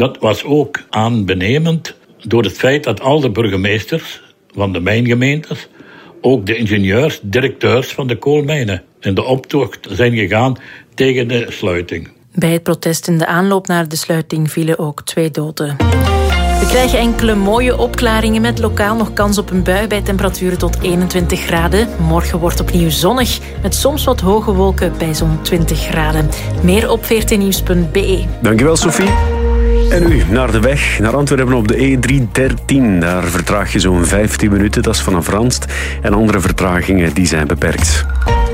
Dat was ook aanbenemend door het feit dat al de burgemeesters van de mijngemeentes, ook de ingenieurs, directeurs van de koolmijnen, in de optocht zijn gegaan tegen de sluiting. Bij het protest in de aanloop naar de sluiting vielen ook 2 doden. We krijgen enkele mooie opklaringen met lokaal nog kans op een bui bij temperaturen tot 21 graden. Morgen wordt opnieuw zonnig met soms wat hoge wolken bij zo'n 20 graden. Meer op 14nieuws.be. Dankjewel, Sophie. En nu naar de weg naar Antwerpen op de E313. Daar vertraag je zo'n 15 minuten, dat is vanaf Randst. En andere vertragingen die zijn beperkt.